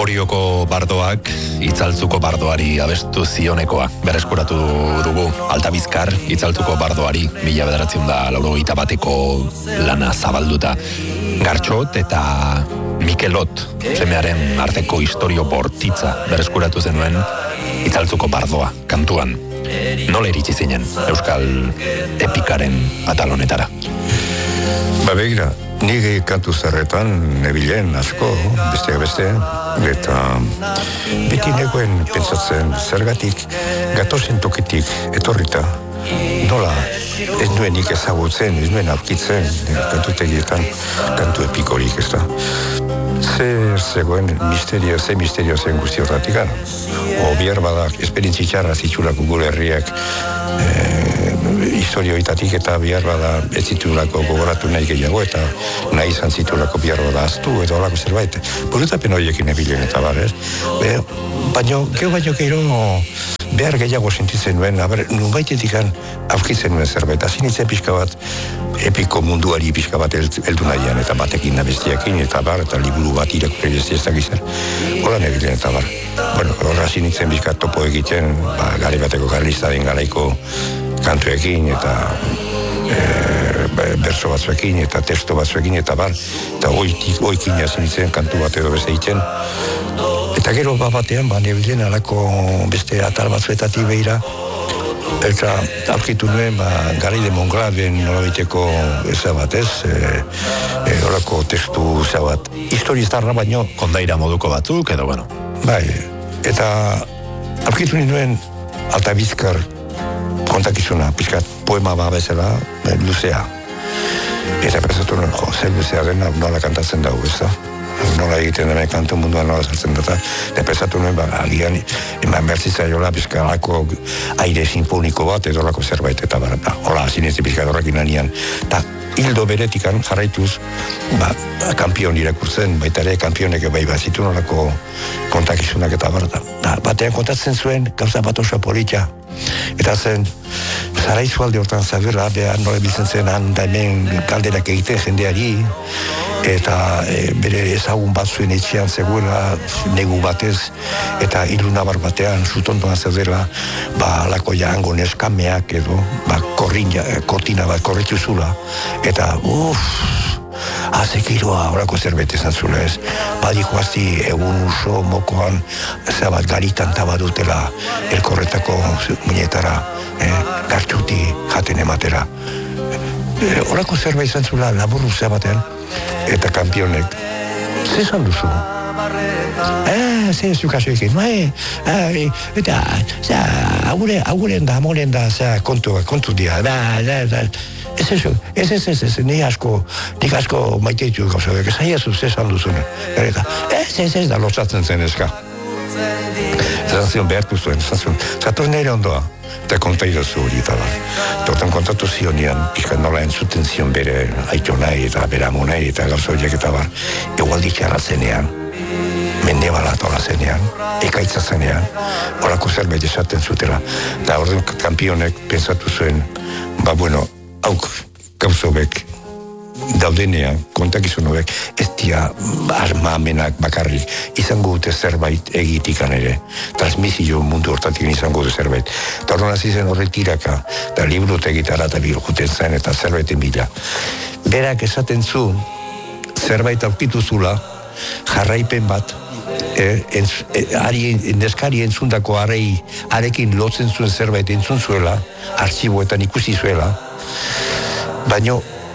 Orioko bardoak Itzaltzuko bardoari abestu zionekoa berreskuratu dugu. Alta Bizkar Itzaltzuko bardoari 1981eko lana zabalduta. Gartxot eta Mikelot semearen arteko istorio bortitza berreskuratu zenuen Itzaltzuko bardoa kantuan. Nola iritsi zinen euskal epikaren atal honetara? Begira, nire kantu zerretan nebilen asko, beste, eta beti negoen pentsatzen zergatik gatozen tokitik etorrita, nola ez nuenik ezagutzen, ez nuen aurkitzen kantutegietan kantu epikorik, ez da. Zegoen misterio zen guzti horretik gara. Bihar badak, esperientzi txarra zitulako gure herriak historioitatik eta bihar bada ez zitulako gogoratu nahi gehiago eta nahi izan zitulako bihar bada aztu edo olako zerbait. Burutapen horiekin ebilen eta bar, ez? Baina gero behar gehiago sentitzen nuen, nunbaitetik aurkitzen nuen zerbait. Azinitzen pixka bat, epiko munduari pixka bat heldu nahian, eta batekin nabestiakin, eta bar, eta liburu bat irakurri besti ez dakizan. Hola nebilen eta bar. Bueno, horra zinitzen pixka topo egiten, gari bateko garlistaren garaiko kantuekin, eta berso batzuekin, eta testo batzuekin, eta bar, eta oikin zinitzen kantu bat edo beste egiten. Eta gero batean, nebilen alako beste atal batzuetatik behira, eta aurkitu nuen, Garaile Mongraven nolabiteko ezabat ez, horako testu ezabat. Historiztarra baino. Kondaira moduko batzuk, edo bueno. Bai, eta aurkitu nuen Alta Bizkar kontakizuna, pixkat poema bezala, luzea. Eta pensatu nuen, zer luzea dena nola kantatzen dugu, ez da? Nola egiten dena kantu munduan nola zartzen dut. Eta pensatu nuen, agian, bertzitza jola, bizkalako aire sinfoniko bat, edo lako zerbait, eta hola, zinezti bizkat horrekin anian. Eta hildo beretikan jarraituz, kampion irakurtzen, baita ere kampionek bai bazitu nolako kontakizunak eta batean kontatzen zuen, gauza bat oso politia. Eta zen, Zaraizu alde hortan zabela, behar nola biltzen zen handa hemen galderak egiten jendeari, eta bere ezagun bat zuen etxean zegoela, negu batez, eta ilunabar batean, zutondoan zeudela, lako jango neskameak edo, kortina bat korritu zula, eta azekiroa horako zerbait ezan zula ez. Badiko azti egun uso mokoan zabat garitan tabadutela elkorretako muñetara, gartxuti jaten ematera. Horako zerbait izan zula laburru zabaten, eta kampionek, zezan duzu? Zezu kaso ekin, eta aguren da, kontu dia, Ez, nik asko maiteitu gauza, ez aiazu zezan duzunen. Ez da lotzatzen zen eska. Zazan zion behartu zuen, zatoz nire ondoa, eta kontairozu hori eta bat. Tortan kontatu zionian, pixka nola entzuten zion bere aitonai eta bere amonai eta gauza horiek eta bar. Egualdi txarra zenean, mendebala tola zenean, ekaitza zenean, horako zerbait esaten zutela. Eta orduan kampionek pensatu zuen, hauk gauzobek daudenean, kontakizun hobek, ez dia armamenak bakarrik, izango dute zerbait egitikan ere, transmisio mundu hortatik izango dute zerbait. Eta horren hasi zen horret tiraka, eta librut egitara eta bilguten zen, eta zerbaiten bila. Berak esaten zu, zerbait aurkitu zula, jarraipen bat, neskari entzundako arekin lotzen zuen zerbait entzun zuela, artxiboetan ikusi zuela, baino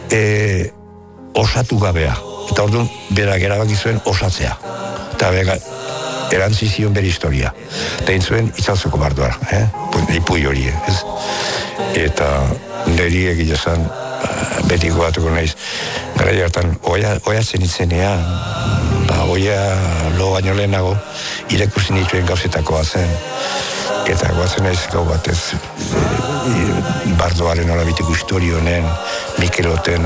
osatu gabea. Eta orduan, berak erabaki zuen osatzea. Eta erantzi zion bere historia. Eta zuen Itzaltzuko bardoa, ipui hori, ez? Eta niri egia zan, beti goatuko nahiz, gara hartan, oiatzen itzenean, oia lo baino lehenago, irakursi nituen gauzetakoa zen. Eta goatzen naiz gau batez, bardoaren olabiteko historionen, Mikeloten,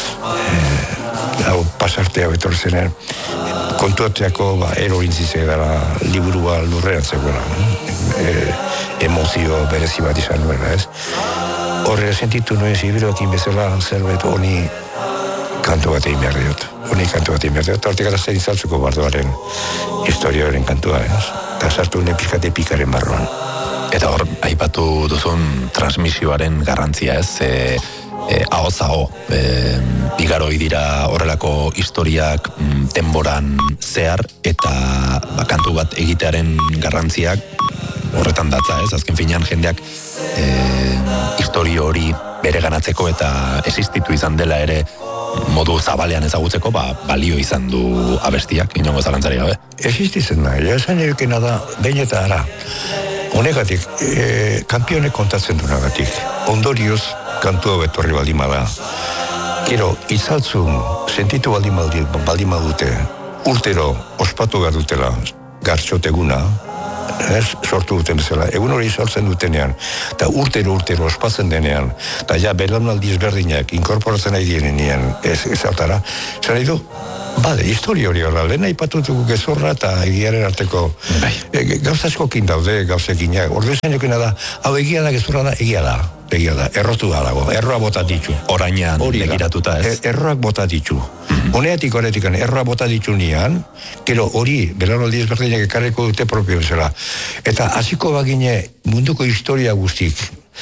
pasartea betorzenean, kontuatzeako erorintzize dara liburua lurrean zegoela. Emozio berezi bat izan nuela, ez? Horre sentitu nuen zibiroakin bezala zerbait honi kantu bat egin behar diot. Unik kantu bat egin behar diot. Hortik ara zein zaltzuko bardoaren historioaren kantua, eta sartu une pizkate pikaren barruan. Eta hor, aipatu duzun transmisioaren garrantzia, ez? Ahoz-aho, igaroi dira horrelako historiak denboran zehar, eta kantu bat egitearen garrantziak horretan datza, ez? Azken finean jendeak historio hori bere ganatzeko eta existitu izan dela ere modu zabalean ezagutzeko, balio izan du abestiak, inongo zalantzari gabe. Existitzen da, esan erukena da, behin eta ara. Honegatik, kampionek kontatzen dunagatik, ondorioz kantua betorri baldima da. Gero, itzaltzun, sentitu baldima dute, urtero ospatu behar dutela, gartxoteguna, sortu duten bezala, egun hori sortzen dutenean, eta urtero ospatzen denean, eta ja belaunaldi ezberdinak inkorporatzen nahi dienean ez altara, zer nahi du, bade, historia hori horra, lehen aipatutuko gezurra eta egiaren arteko gauza askokin daude, gauzekinak, ordu esan jokena da, hau egia da, gezurra da, egia da, errotu da dago, erroa bota ditu. Orainan begiratuta ez? Erroak bota ditu. Honeatik, erroa bota ditu nian, gero hori, belaunaldi ezberdinak ekarriko dute propio bezala. Eta hasiko bagine munduko historia guztik,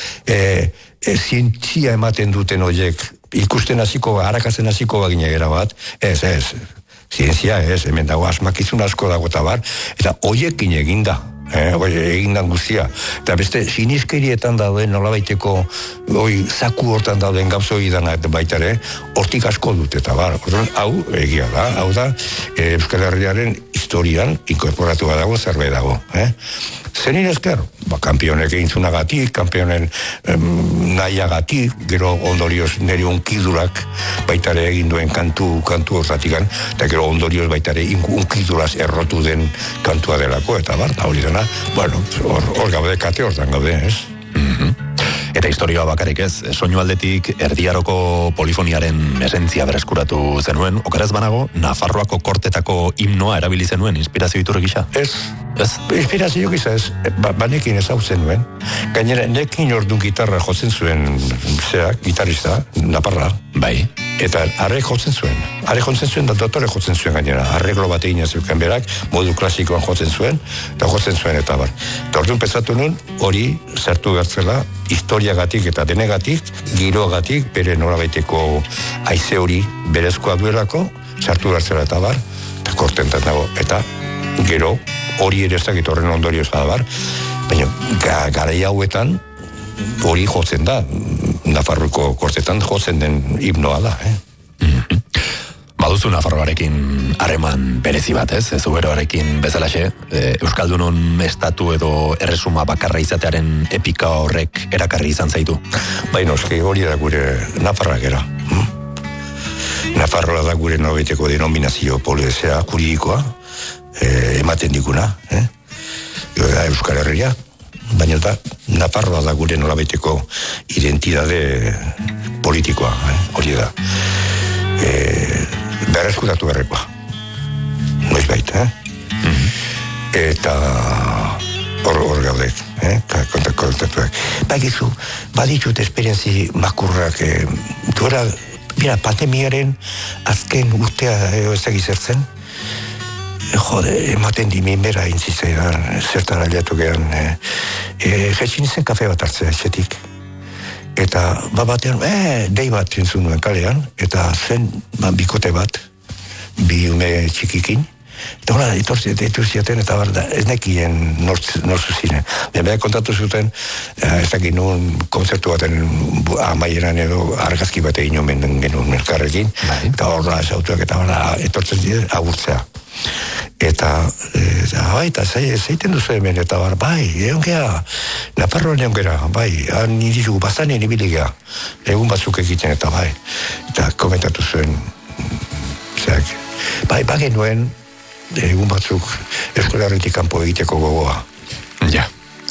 zientzia ematen duten horiek, ikusten hasiko, harakatzen hasiko bagine gara bat, ez, zientzia ez, hemen dago asmakizun asko dago eta bar, eta horiekin eginda. Egindan guztia. Eta beste, sinizkerietan dauden nolabaiteko zaku hortan dauden gauzoi dana baitare, hortik asko dut eta bar. Hau egia da, hau da Euskal Herriaren historian inkorporatu dago zerbait dago. Zenin ezker? Kampionek egintzunagatik, kampionen nahiagatik, gero ondorioz nire unkidurak baitare egin duen kantu hortatikan, eta gero ondorioz baitare unkiduraz errotu den kantua delako, eta bar, hori dena, bueno, hor gaude, kate hortan gaude, ez? Eta historioa bakarrik ez, soinu aldetik erdiaroko polifoniaren esentzia bereskuratu zenuen, okeraz banago, Nafarroako kortetako himnoa erabili zenuen, inspirazio iturri gisa? Ez, inspirazio gisa ez, banekin ez hau zenuen. Gainera, nekin ordu gitarra jotzen zuen, gitarista, Naparra. Bai. Eta arrek jotzen zuen. Arrek jotzen zuen, da dotore jotzen zuen gainera. Arreglo bat egin zeuken berak, modu klasikoan jotzen zuen, eta bar. Eta orduan pensatu nun, hori zertu bertzela, historiagatik eta denegatik, giroagatik, bere norabaiteko haize hori berezkoa duelako, sartu bertzela eta bar, eta kortentan dago. Eta gero, hori ere ez dakit horren ondorioz da bar, baina garai hauetan, hori jotzen da, Nafarroako kortetan jotzen den himnoa da, Baduzu Nafarroarekin harreman berezi bat, ez? Zuberoarekin bezalaxe, Euskaldunon estatu edo erresuma bakarra izatearen epika horrek erakarri izan zaitu. Baina, hori da gure Nafarrak era. Nafarroa da gure nobeteko denominazio polizea juridikoa, ematen diguna, Euskal Herria, baina da Nafarroa da gure nolabeteko identidade politikoa, hori da. Berreskuratu berrekoa. Noiz baita, Eta hor gaude, kontaktuak. Bagizu, baditut esperientzi makurrak, mira, pandemiaren azken urtea ezagizertzen, ematen dimin bera intzitzaidan, zertan aliatu gehan, jetxin izen kafe bat hartzea etxetik. Eta batean, dei bat entzun nuen kalean, eta zen bikote bat, bi ume txikikin, eta hona, etorziaten, eta ez nekien nortzu ziren. Beha kontatu zuten, ez dakit nuen konzertu baten amaieran edo argazki bat egin omen genuen elkarrekin, eta horra esautuak, eta hona, etortzen dira, agurtzea. Eta zeiten duzu hemen, eta bai, egon geha, Nafarroan egon gera, bai, nirizu, bastanen ibili geha, egun batzuk egiten, eta bai, eta komentatu zuen, bai, bagenuen, egun batzuk Euskal Herritik kanpo egiteko gogoa. Ja.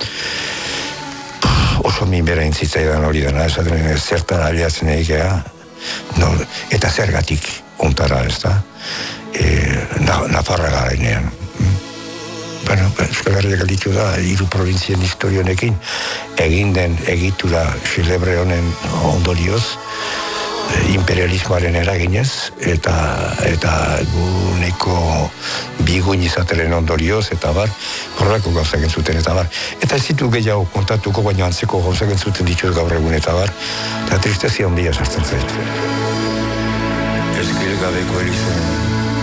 Oso min bera intzitzaidan hori dena, esaten zertan aliatzen egikea, eta zergatik ontara, ez da, Nafarra garainean. Bueno, Euskal Herriak alditu da, 3 provintzien historionekin, egin den egitura xelebre honen ondorioz, imperialismoaren eraginez, eta guneko biguin izatelen ondorioz, eta bar, horrelako gauzak entzuten, eta bar. Eta ez ditu gehiago kontatuko, baina antzeko gauzak entzuten dituz gaur egun, eta bar, eta tristezia handia sartzen zait. Eskil gabeko elizun